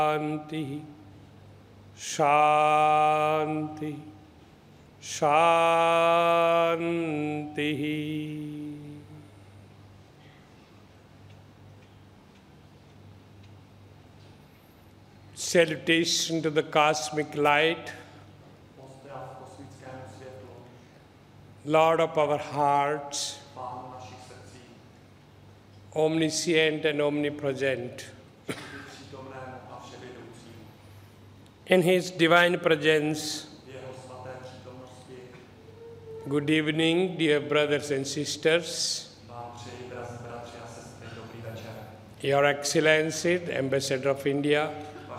Shanti, Shanti, Shanti. Salutation to the cosmic light, Lord of our hearts, omniscient and omnipresent. In His divine presence, good evening, dear brothers and sisters. Your Excellency, the Ambassador of India,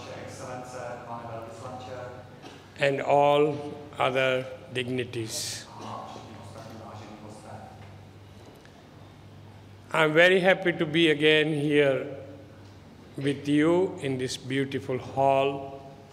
and all other dignities. I'm very happy to be again here with you in this beautiful hall.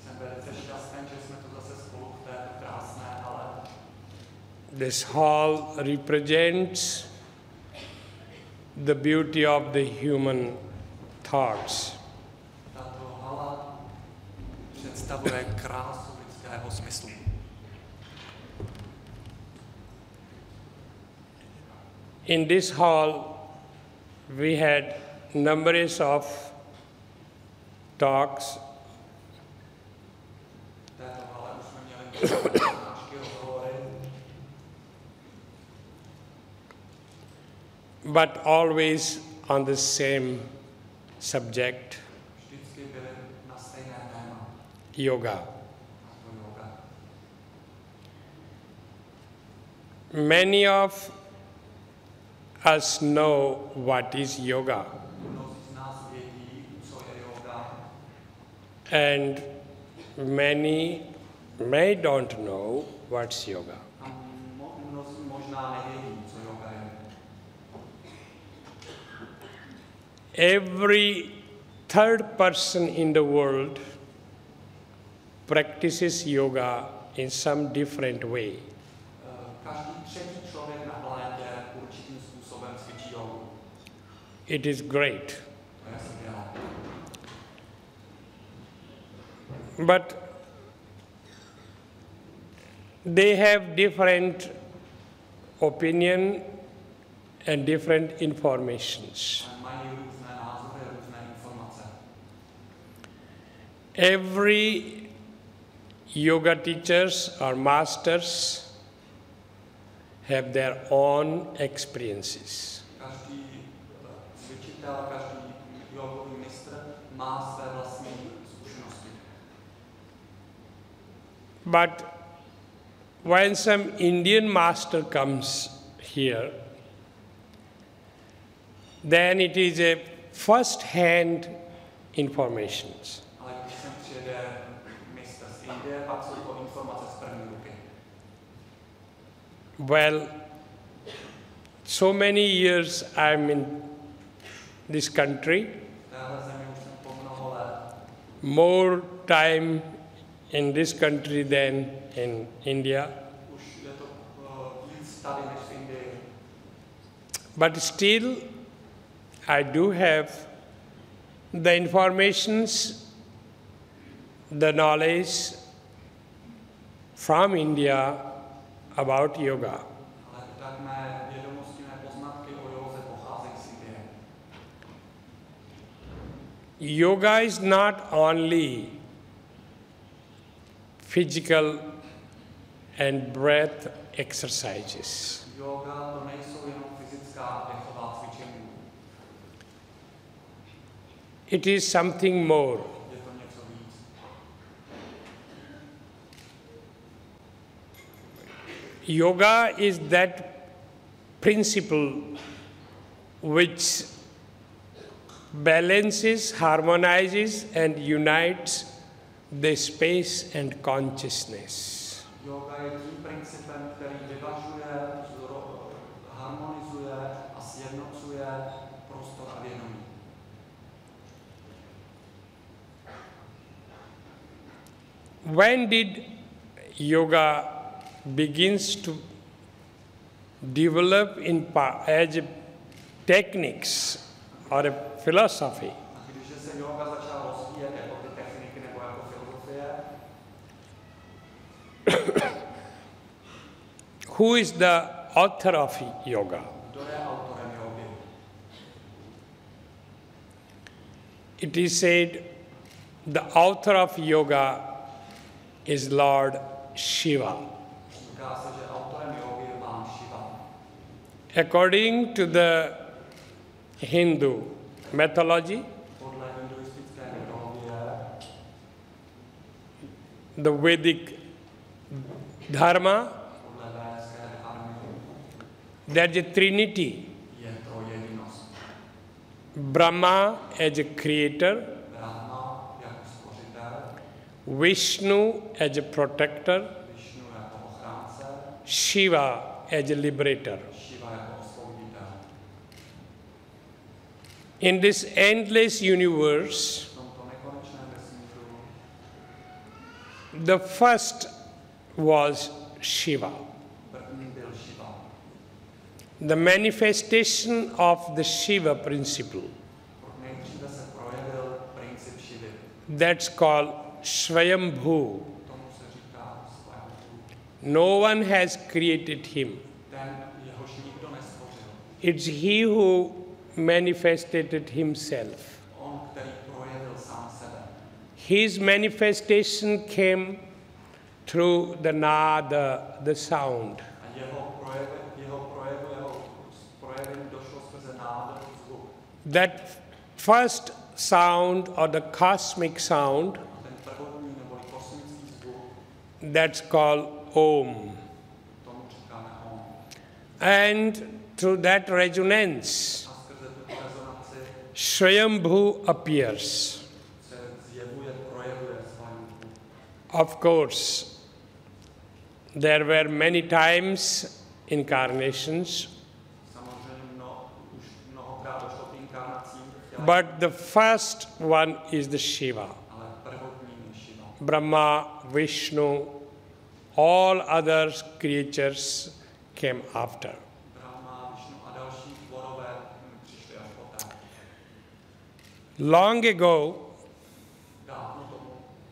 This hall represents the beauty of the human thoughts. In this hall, we had numbers of talks but always on the same subject, yoga. Many of us know what is yoga, and many may don't know what's yoga. Every third person in the world practices yoga in some different way. It is great. But they have different opinion and different informations. Every yoga teachers or masters have their own experiences. But when some Indian master comes here, then it is a first-hand information. Well, so many years I'm in this country, more time in this country than in India. But still, I do have the informations, the knowledge from India about yoga. Yoga is not only physical and breath exercises. It is something more. Yoga is that principle which balances, harmonizes, and unites the space and consciousness. Yoga je tím principem, který vyvažuje, harmonizuje a sjednocuje prostor a vědomí. When did yoga begins to develop as techniques or a philosophy? Who is the author of yoga? Kdo je autorem jógy? It is said the author of yoga is Lord Shiva. Říká se, že autorem jógy je Pán Šiva. According to the Hindu mythology, Podle hinduistické mytologie, the Vedic dharma, podle védické dharmy, there's a trinity. je trojedinost. Brahma as a creator, Brahma jako stvořitel, Vishnu as a protector, Višnu jako ochránce, Shiva as a liberator. Šiva jako osvoboditel. In this endless universe, V tomto nekonečném vesmíru the first was Shiva. první byl Šiva. The manifestation of the Shiva principle. Nejdříve se projevil princip Šivy. That's called Swayambhu. Tomu se říká Svayambhu. No one has created him. Ten, jehož nikdo nestvořil. It's he who manifested himself. On, který projevil sám sebe. His manifestation came through the nada, the sound. A jeho projevení došlo skrze nádherný zvuk. That first sound or the cosmic sound, Ten prvotní neboli kosmický zvuk, that's called Om. tomu říkáme Om. And through that resonance, A skrze tuto rezonanci Swayambhu appears. se zjevuje, projevuje Svayambhu. Of course, there were many times incarnations, Samozřejmě už mnohokrát došlo k inkarnacím v těle, but the first one is the Shiva. ale prvotní je Šiva. Brahma, Vishnu, all other creatures came after. Brahma, Višnu a další tvorové přišli až poté. Long ago, Dávno tomu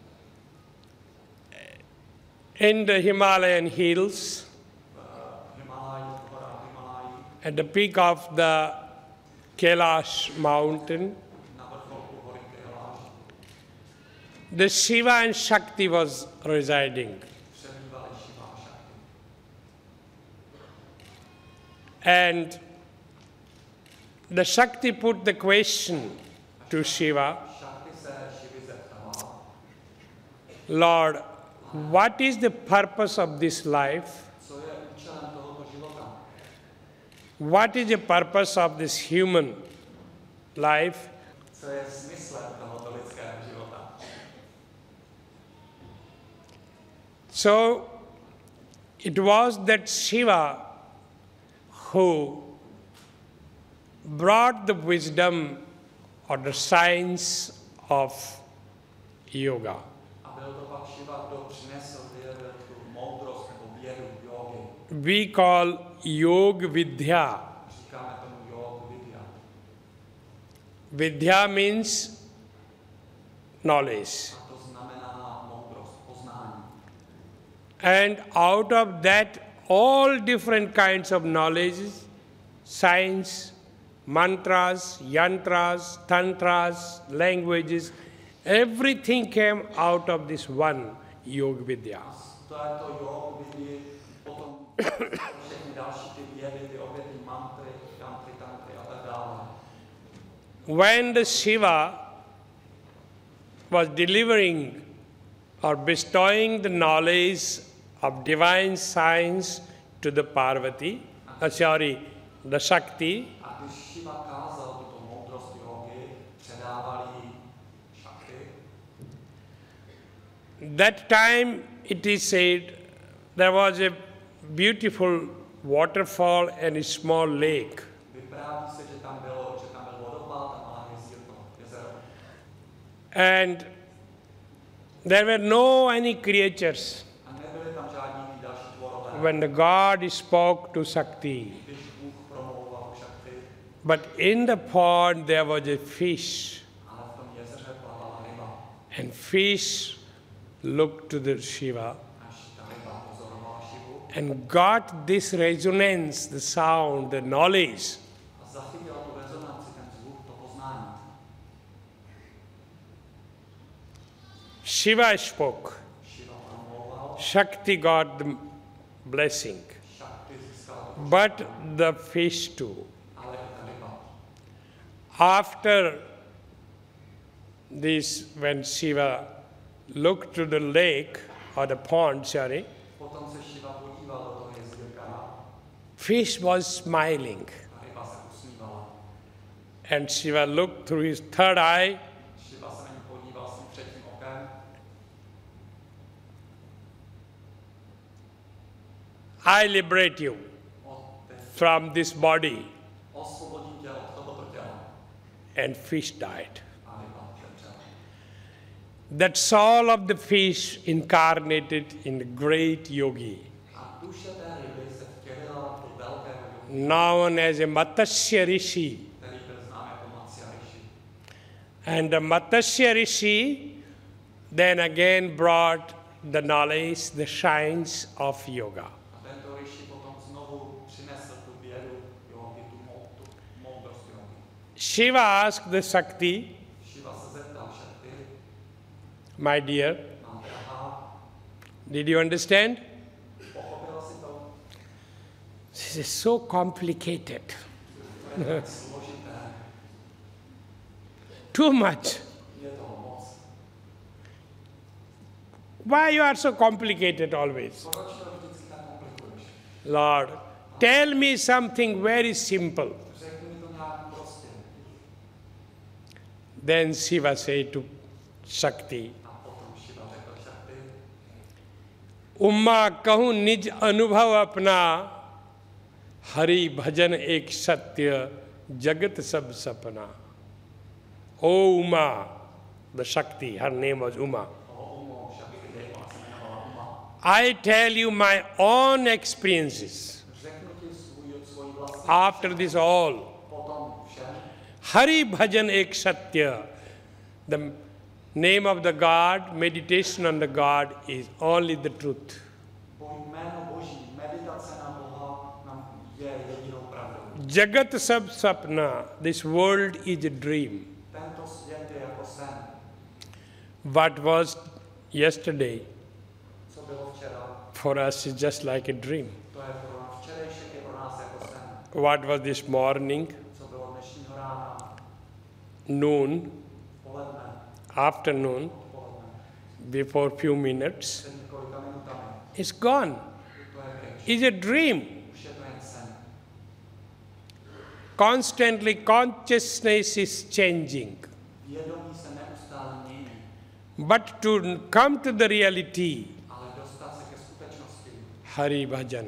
in the Himalayan hills, v Himaláji, v horách Himaláji, at the peak of the Kailash mountain, na vrcholku hory Kailash, the Shiva and Shakti was residing. přebývali Šiva a Šakti. And the Shakti put the question to Shiva, Šakti se Šivy zeptala, Lord, what is the purpose of this life? co je účelem tohoto života? What is the purpose of this human life? Co je smyslem tohoto lidského života? So it was that Shiva who brought the wisdom or the science of yoga. A byl to pak Šiva, kdo přinesl, vyjevil tu moudrost nebo vědu jógy. We call Yoga Vidya. Říkáme tomu jógu vidya. Vidya means knowledge. A to znamená moudrost, poznání. And out of that, all different kinds of knowledge, science, mantras, yantras, tantras, languages, everything came out of this one Yoga Vidya. Z této jógu vidí potom všechny další ty vědy, ty obě ty mantry, tantry a tak dále. When the Shiva was delivering or bestowing the knowledge of divine science to the Parvati, the Shakti, A když Šiva kázal tuto moudrost jógy, předával jí Šakti, that time it is said there was a beautiful waterfall and a small lake. vypráví se, že tam byl vodopád a malé jezero. And there were no any creatures. A nebyly tam žádní další tvorové. When the God spoke to Shakti, Když Bůh promlouval k Šakti, but in the pond there was a fish, ale v tom jezeře plavala ryba. and fish looked to the Shiva Až ta ryba and got this resonance, the sound, the knowledge. A zachytil tu rezonanci, ten zvuk, to poznání. Shiva spoke. Shiva promlouval, Shakti got the blessing. Shakti získala to, But the fish too. ale i ta ryba. After this, when Shiva looked to the lake or the pond, Potom se Shiva podíval do toho jezírka, fish was smiling. a ryba se usmívala. And Shiva looked through his third eye. Shiva se na ní podíval svým třetím okem. I liberate you from this body. Osvobodím tě od tohoto těla. And fish died. A ryba zemřela. That soul of the fish incarnated in the great yogi, A duše té ryby se vtělila do velkého jogi, known as a Matsya Rishi. který byl znám jako Matsya Rishi. And the Matsya Rishi then again brought the knowledge, the science of yoga. A tento Rishi potom znovu přinesl tu vědu jogi, tu moudrost jogi. Shiva asked the Shakti, Shiva se zeptal Shakti, my dear, mám drahá, did you understand? pochopila si to? This is so complicated. To je tak složité, Too much. je toho moc. Why you are so complicated always? Proč to vždycky tak komplikuješ? Lord, tell me something very simple. Řekni mi to nějak prostě. Then Shiva said to Shakti, A potom Shiva řekl Shakti, उम्मा कहूँ निज अनुभव अपना, हरि भजन एक सत्य, जगत सब सपना. Oh Uma, the Shakti, her name was Uma. I tell you my own experiences. řeknu ti svůj vlastní After this all, potom všem. Hari Bhajan Ek Satya, the name of the God, meditation on the God is only the truth. Jméno Boží, meditace na Boha nám je jedinou pravdou. Jagat Sab Sapna, this world is a dream. Tento svět je jako sen. What was yesterday Co bylo včera, for us is just like a dream. to je pro nás včerejšek, je pro nás jako sen. What was this morning, Co bylo dnešního rána, noon, poledne, afternoon, odpoledne, before few minutes, před několika minutami. is gone. To je pryč. It's a dream. Už je to jen sen. Constantly consciousness is changing. Vědomí se neustále mění, But to come to the reality, ale dostat se ke skutečnosti, Hari Bhajan,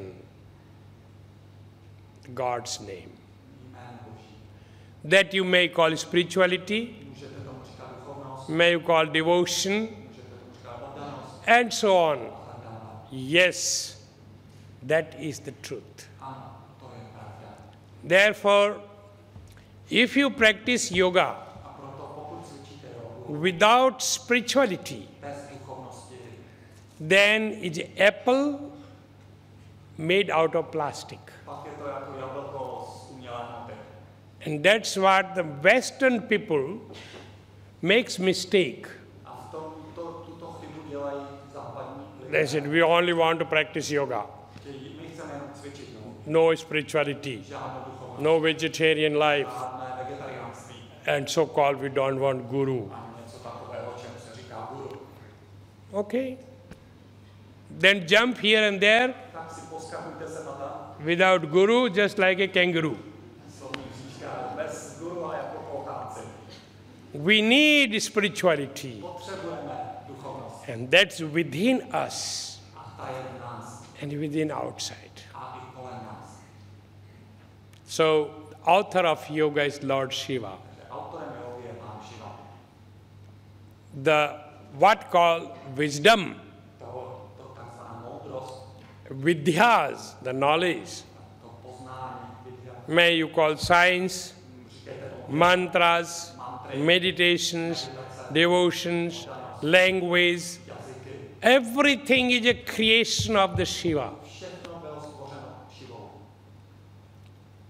God's name. jméno Boží. That you may call spirituality, Můžete tomu říkat duchovnost, may you call devotion, můžete tomu říkat oddanost, and so on. a tak dále. Yes, that is the truth. Ano, to je pravda. Therefore, if you practice yoga A proto pokud cvičíte jogu without spirituality, bez duchovnosti, then it's an apple made out of plastic. pak je to jako jablko z umělé hmoty. And that's what the Western people makes mistake. A v tom, tuto chybu dělají západní They lidé. said, we only want to practice yoga. My chceme jenom cvičit, No spirituality, žádnou duchovnost, no vegetarian life, žádné vegetariánství, and so-called we don't want guru. ani něco takového, čemu se říká guru. Okay. Then jump here and there Tak si poskakujte se tam, without guru, just like a kangaroo. slovní říká, bez guru a jako pochánci. We need spirituality, Potřebujeme duchovnost. and that's within us A ta je v nás and within outside. a i kolem nás. So, author of yoga is Lord Shiva. Takže autorem jogy je Pán Shiva. The what called wisdom, To takzvaná moudrost, vidyas, the knowledge, to poznání, vidya, may you call science, říkejte tomu mantras, meditations, devotions, language, jazyky. everything is a creation of the Shiva. Všechno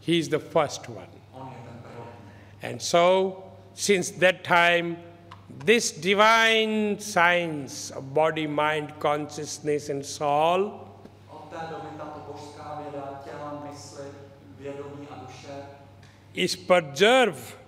He is the first one. On je ten prvotný. And so, since that time, this divine science of body, mind, consciousness and soul Od té doby tato božská věda těla, mysli, vědomí a duše is preserved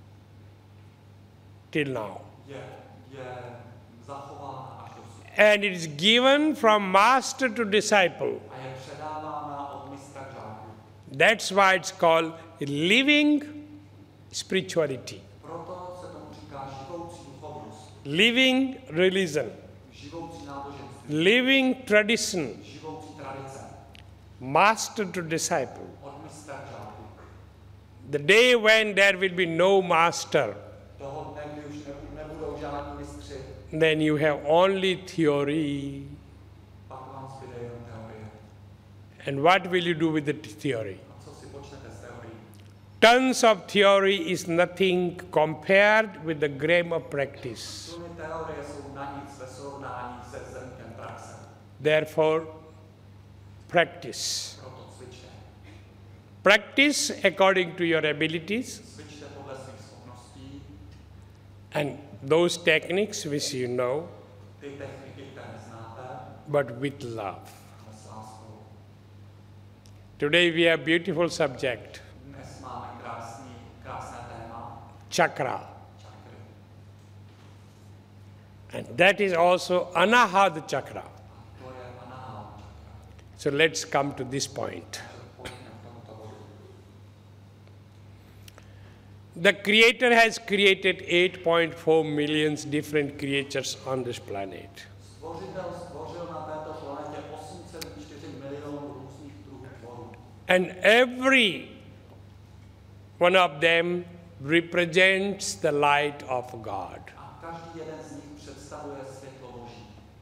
till now. je zachována až dosud. And it is given from master to disciple. A je předávána od mistra k žáku. That's why it's called living spirituality, Proto se tomu říká živoucí duchovnost, living religion, živoucí náboženství, living tradition, živoucí tradice, master to disciple. od mistra k žáku. The day when there will be no master, Toho dne, kdy už nebudou žádní mistři, then you have only theory. pak vám zbyde jenom teorie. And what will you do with the theory? A co si počnete z teorií? Tons of theory is nothing compared with the gram of practice. Tuny teorie jsou na nic ve srovnání se zrnkem praxe. Therefore, practice. Proto cvičte. Practice according to your abilities Cvičte podle svých schopností, and those techniques which you know, ty techniky, které znáte, but with love. ale s láskou. Today we have beautiful subject, Dnes máme krásné téma, chakra. čakry. And that is also anahata chakra. A to je anahata čakra. So let's come to this point. Pojďme k tomuto bodu. The Creator has created 8.4 million different creatures on this planet. Stvořitel stvořil na této planetě 804 milionů různých druhů tvorů. And every one of them represents the light of God. A každý jeden z nich představuje světlo Boží.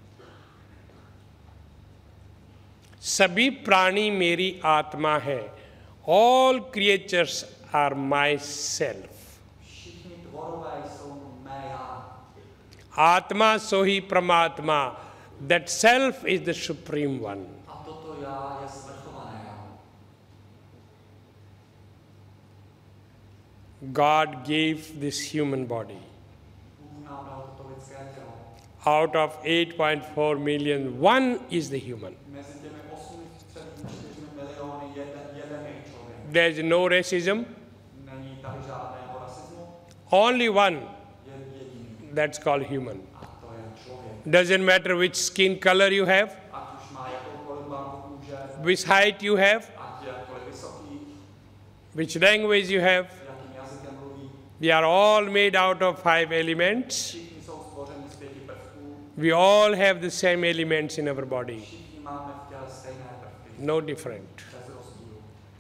सभी प्राणी मेरी आत्मा है. All creatures are myself. Všichni tvorové jsou mé já. Atma sohi pramatma. That self is the supreme one. A toto já je svrchované já. God gave this human body. Bůh nám dal toto lidské tělo. Out of 8.4 million, one is the human. Mezi těmi 8,4 miliony jeden je člověk. There is no racism, Není tady žádného rasismu, only one. je jediný. That's called human. A to je člověk. Doesn't matter which skin color you have, Ať už má jakoukoliv barvu kůže, which height you have, ať je jakkoliv vysoký, which language you have. jakým jazykem mluví. We are all made out of 5 elements. Všichni jsou stvořeni z 5 prvků. We all have the same elements in our body. Všichni máme v těle stejné prvky. No different. Bez rozdílu.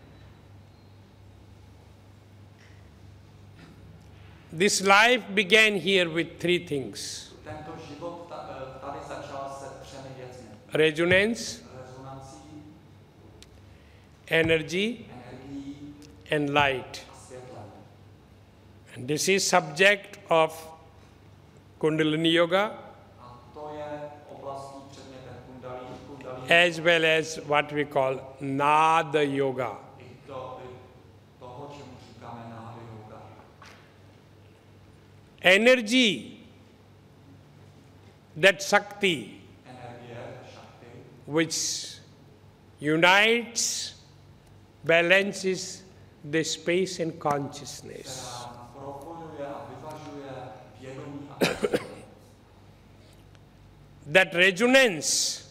This life began here with 3 things. Tento život tady začal se 3 věcmi. Resonance, Rezonancí, energy, energií and light. a světlem. And this is subject of Kundalini Yoga A to je oblastí předmětem kundalí, as well as what we call Nada Yoga. i toho, čemu říkáme náhody yoga. Energy, that Shakti, Energie, šakty, which unites, balances the space and consciousness. která propojuje a vyvažuje vědomí a vědomí. That resonance